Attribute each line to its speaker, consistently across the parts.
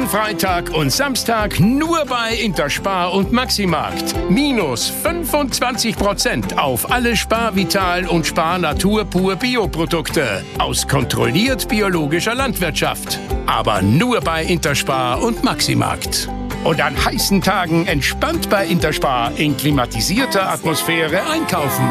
Speaker 1: Diesen Freitag und Samstag nur bei Interspar und Maximarkt. Minus 25% auf alle Spar Vital und Spar Natur pur Bioprodukte aus kontrolliert biologischer Landwirtschaft. Aber nur bei Interspar und Maximarkt. Und an heißen Tagen entspannt bei Interspar in klimatisierter Atmosphäre einkaufen.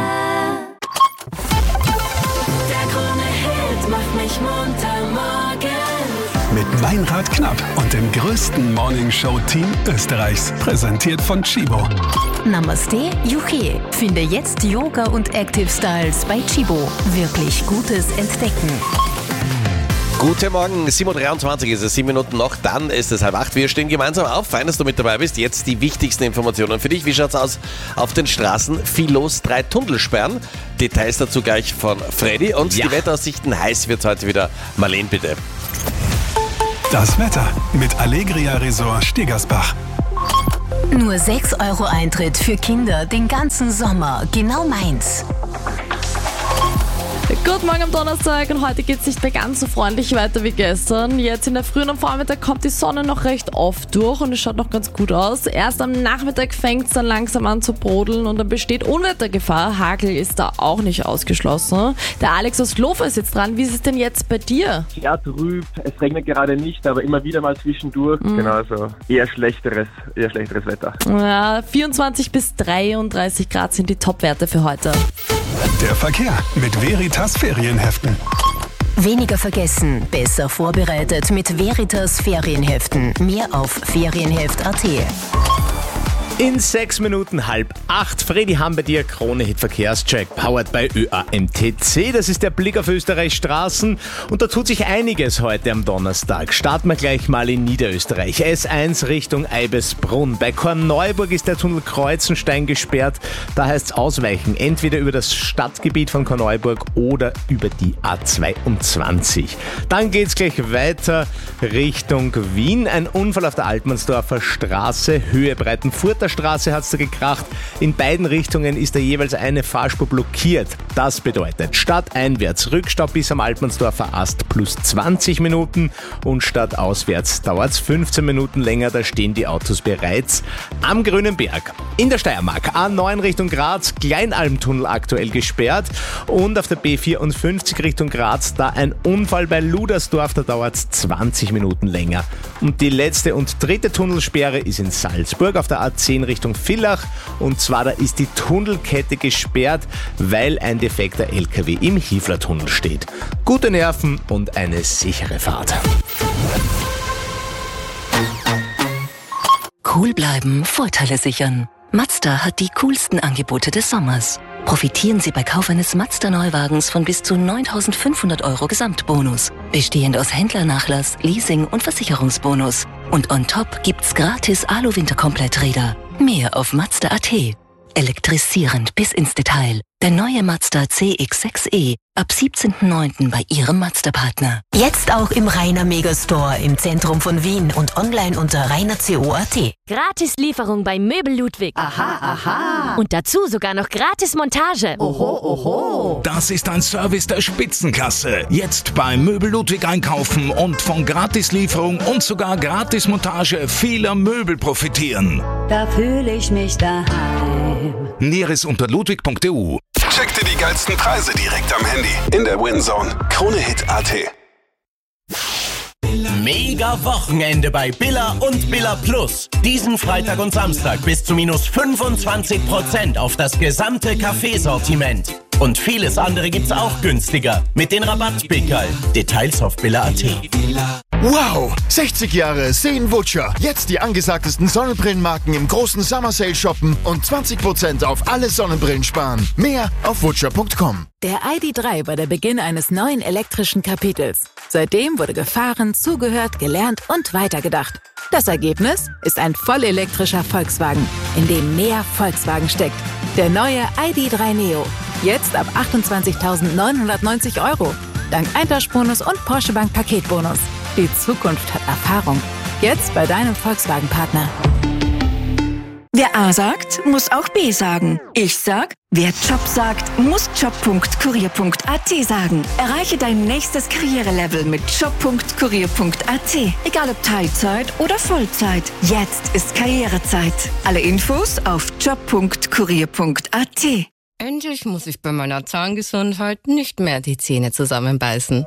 Speaker 2: Der Krone-Hit macht mich munter morgen.
Speaker 3: Mit Meinrad Knapp und dem größten Morningshow-Team Österreichs. Präsentiert von Chibo.
Speaker 4: Namaste, Juche. Finde jetzt Yoga und Active Styles bei Chibo. Wirklich gutes Entdecken.
Speaker 5: Guten Morgen, 7.23 Uhr ist es, 7 Minuten noch, dann ist es 7:30. Wir stehen gemeinsam auf, fein, dass du mit dabei bist. Jetzt die wichtigsten Informationen für dich. Wie schaut's aus auf den Straßen? Viel los, 3 Tunnelsperren. Details dazu gleich von Freddy. Und die Wetteraussichten, heiß wird's heute wieder. Marlene, bitte.
Speaker 3: Das Wetter mit Allegria Resort Stegersbach.
Speaker 4: Nur 6 € Eintritt für Kinder den ganzen Sommer. Genau meins.
Speaker 6: Guten Morgen am Donnerstag und heute geht es nicht mehr ganz so freundlich weiter wie gestern. Jetzt in der Früh und am Vormittag kommt die Sonne noch recht oft durch und es schaut noch ganz gut aus. Erst am Nachmittag fängt es dann langsam an zu brodeln und dann besteht Unwettergefahr. Hagel ist da auch nicht ausgeschlossen. Der Alex aus Lofer ist jetzt dran. Wie ist es denn jetzt bei dir?
Speaker 7: Ja, trüb. Es regnet gerade nicht, aber immer wieder mal zwischendurch. Genau, also eher schlechteres Wetter.
Speaker 6: Ja, 24 bis 33 Grad sind die Topwerte für heute.
Speaker 3: Der Verkehr mit Veritas Ferienheften.
Speaker 4: Weniger vergessen, besser vorbereitet mit Veritas Ferienheften. Mehr auf ferienheft.at.
Speaker 8: In 6 Minuten 7:30. Freddy Hamm bei dir, Krone-Hit Verkehrscheck, powered by ÖAMTC. Das ist der Blick auf Österreichs Straßen und da tut sich einiges heute am Donnerstag. Starten wir gleich mal in Niederösterreich. S1 Richtung Eibesbrunn. Bei Korneuburg ist der Tunnel Kreuzenstein gesperrt. Da heißt es ausweichen, entweder über das Stadtgebiet von Korneuburg oder über die A22. Dann geht's gleich weiter Richtung Wien. Ein Unfall auf der Altmannsdorfer Straße, Höhe Breitenfurter Straße hat's da gekracht. In beiden Richtungen ist da jeweils eine Fahrspur blockiert. Das bedeutet, stadteinwärts Rückstau bis am Altmannsdorfer Ast plus 20 Minuten und stadtauswärts dauert's 15 Minuten länger. Da stehen die Autos bereits am Grünen Berg. In der Steiermark A9 Richtung Graz, Kleinalmtunnel aktuell gesperrt und auf der B54 Richtung Graz da ein Unfall bei Ludersdorf, da dauert's 20 Minuten länger. Und die letzte und dritte Tunnelsperre ist in Salzburg auf der A10 Richtung Villach und zwar da ist die Tunnelkette gesperrt, weil ein defekter LKW im Hiefler-Tunnel steht. Gute Nerven und eine sichere Fahrt.
Speaker 4: Cool bleiben, Vorteile sichern. Mazda hat die coolsten Angebote des Sommers. Profitieren Sie bei Kauf eines Mazda-Neuwagens von bis zu 9.500 € Gesamtbonus. Bestehend aus Händlernachlass, Leasing und Versicherungsbonus. Und on top gibt's gratis Alu-Winterkompletträder. Mehr auf Mazda.at. Elektrisierend bis ins Detail. Der neue Mazda CX-6e ab 17.09. bei Ihrem Mazda-Partner. Jetzt auch im Rainer Megastore im Zentrum von Wien und online unter rainerco.at.
Speaker 9: Gratis Lieferung bei Möbel Ludwig.
Speaker 2: Aha, aha.
Speaker 9: Und dazu sogar noch gratis Montage.
Speaker 2: Oho, oho.
Speaker 10: Das ist ein Service der Spitzenklasse. Jetzt bei Möbel Ludwig einkaufen und von Gratislieferung und sogar Gratismontage vieler Möbel profitieren.
Speaker 2: Da fühle ich mich daheim.
Speaker 10: Näheres unter ludwig.eu.
Speaker 3: Check dir die geilsten Preise direkt am Handy. In der WinZone. Krone-Hit.at.
Speaker 11: Mega Wochenende bei Billa und Billa Plus. Diesen Freitag und Samstag bis zu minus 25% auf das gesamte Kaffeesortiment. Und vieles andere gibt's auch günstiger mit den Rabattpickerl. Details auf Billa.at.
Speaker 12: Wow! 60 Jahre Seen-Wutscher. Jetzt die angesagtesten Sonnenbrillenmarken im großen Summer Sale shoppen und 20% auf alle Sonnenbrillen sparen. Mehr auf wutscher.com.
Speaker 13: Der ID.3 war der Beginn eines neuen elektrischen Kapitels. Seitdem wurde gefahren, zugehört, gelernt und weitergedacht. Das Ergebnis ist ein vollelektrischer Volkswagen, in dem mehr Volkswagen steckt. Der neue ID.3 Neo. Jetzt ab 28.990 €. Dank Eintauschbonus und Porsche Bank Paketbonus. Die Zukunft hat Erfahrung. Jetzt bei deinem Volkswagen-Partner.
Speaker 14: Wer A sagt, muss auch B sagen. Ich sag, wer Job sagt, muss job.kurier.at sagen. Erreiche dein nächstes Karrierelevel mit job.kurier.at. Egal ob Teilzeit oder Vollzeit. Jetzt ist Karrierezeit. Alle Infos auf job.kurier.at.
Speaker 15: Endlich muss ich bei meiner Zahngesundheit nicht mehr die Zähne zusammenbeißen.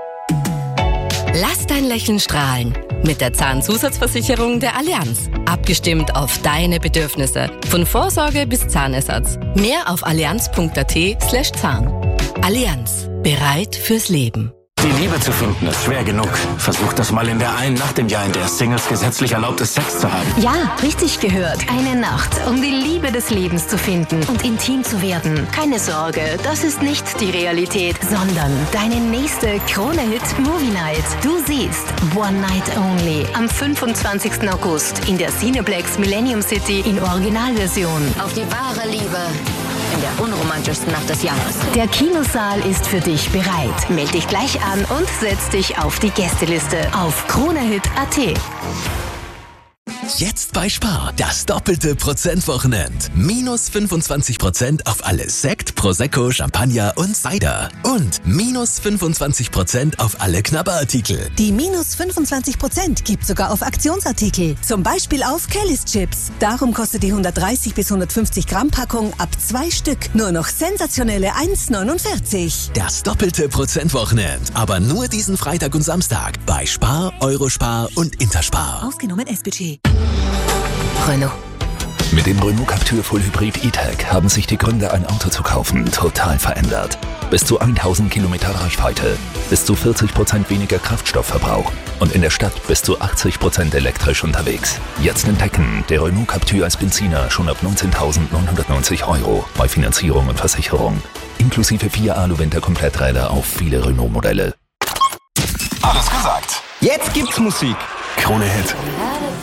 Speaker 15: Lass dein Lächeln strahlen mit der Zahnzusatzversicherung der Allianz. Abgestimmt auf deine Bedürfnisse. Von Vorsorge bis Zahnersatz. Mehr auf allianz.at/Zahn. Allianz. Bereit fürs Leben.
Speaker 16: Die Liebe zu finden ist schwer genug. Versuch das mal in der einen Nacht im Jahr, in der Singles gesetzlich erlaubt ist, Sex zu haben.
Speaker 9: Ja, richtig gehört. Eine Nacht, um die Liebe des Lebens zu finden und intim zu werden. Keine Sorge, das ist nicht die Realität, sondern deine nächste Krone-Hit-Movie Night. Du siehst One Night Only am 25. August in der Cineplex Millennium City in Originalversion. Auf die wahre Liebe in der unromantischsten Nacht des Jahres. Der Kinosaal ist für dich bereit. Meld dich gleich an und setz dich auf die Gästeliste auf kronehit.at.
Speaker 17: Jetzt bei Spar, das doppelte Prozentwochenend. Minus 25% auf alle Sekt, Prosecco, Champagner und Cider. Und minus 25% auf alle Knabberartikel.
Speaker 18: Die minus 25% gibt sogar auf Aktionsartikel. Zum Beispiel auf Kellys Chips. Darum kostet die 130 bis 150 Gramm Packung ab 2 Stück nur noch sensationelle 1,49.
Speaker 17: Das doppelte Prozentwochenend. Aber nur diesen Freitag und Samstag bei Spar, Eurospar und Interspar.
Speaker 18: Ausgenommen S-Budget.
Speaker 9: Renault.
Speaker 19: Mit dem Renault Captur Full Hybrid E-Tech haben sich die Gründe, ein Auto zu kaufen, total verändert. Bis zu 1000 Kilometer Reichweite, bis zu 40% weniger Kraftstoffverbrauch und in der Stadt bis zu 80% elektrisch unterwegs. Jetzt entdecken, der Renault Captur als Benziner schon ab 19.990 € bei Finanzierung und Versicherung. Inklusive 4 Alu-Winter-Kompletträder auf viele Renault-Modelle.
Speaker 3: Alles gesagt.
Speaker 20: Jetzt gibt's Musik.
Speaker 3: Krone Hit.